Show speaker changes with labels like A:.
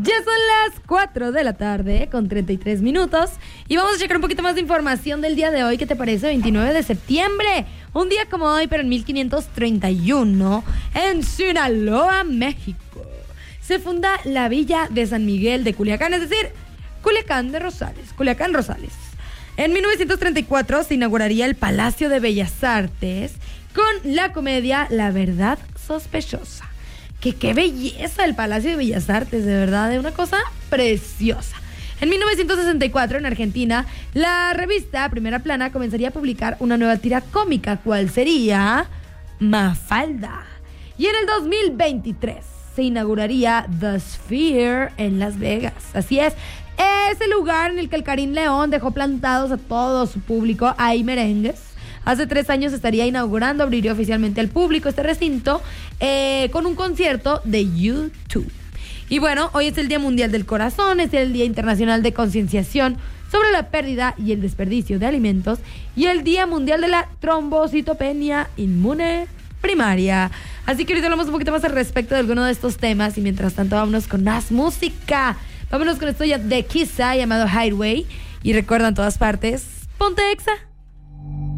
A: Ya son las 4 de la tarde con 33 minutos y vamos a checar un poquito más de información del día de hoy. ¿Qué te parece? 29 de septiembre, un día como hoy, pero en 1531, en Sinaloa, México, se funda la villa de San Miguel de Culiacán, es decir, Culiacán Rosales. En 1934 se inauguraría el Palacio de Bellas Artes con la comedia La Verdad Sospechosa. Que qué belleza el Palacio de Bellas Artes, de verdad, es una cosa preciosa. En 1964, en Argentina, la revista Primera Plana comenzaría a publicar una nueva tira cómica, ¿cuál sería? Mafalda. Y en el 2023 se inauguraría The Sphere en Las Vegas. Así es el lugar en el que el Karim León dejó plantados a todo su público. Hay merengues. Hace 3 años estaría inaugurando, abriría oficialmente al público este recinto con un concierto de YouTube. Y bueno, hoy es el Día Mundial del Corazón, es el Día Internacional de Concienciación sobre la pérdida y el desperdicio de alimentos y el Día Mundial de la Trombocitopenia Inmune Primaria. Así que ahorita hablamos un poquito más al respecto de alguno de estos temas y mientras tanto vámonos con más música. Vámonos con esto ya de Kissa llamado Highway y recuerda en todas partes, ponte Exa.